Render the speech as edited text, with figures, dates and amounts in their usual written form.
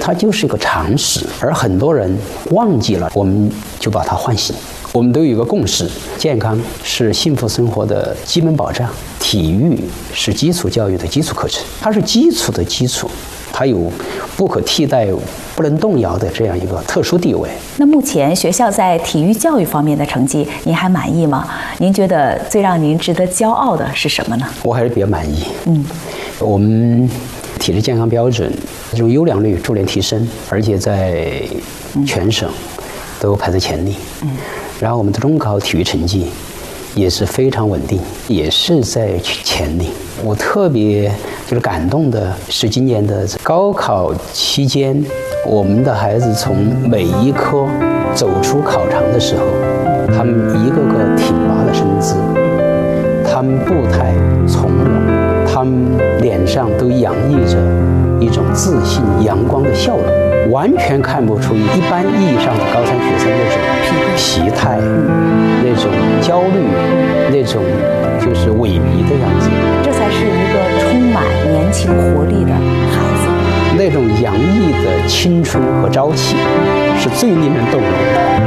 它就是一个常识，而很多人忘记了，我们就把它唤醒。我们都有一个共识：健康是幸福生活的基本保障，体育是基础教育的基础课程，它是基础的基础，它有不可替代、不能动摇的这样一个特殊地位。 那目前学校在体育教育方面的成绩，您还满意吗？您觉得最让您值得骄傲的是什么呢？ 我还是比较满意。我们体质健康标准这种优良率逐年提升，而且在全省都排在前列。然后我们的中考体育成绩也是非常稳定，也是在前列。我特别感动的是，今年的高考期间，我们的孩子从每一科走出考场的时候，他们一个个挺拔的身姿，他们步态从容，他们脸上都洋溢着一种自信阳光的笑容，完全看不出一般意义上的高三学生那种疲态、那种焦虑、那种就是萎靡的样子。 这才是一个充满年轻活力的孩子， 那种洋溢的青春和朝气，是最令人动容的。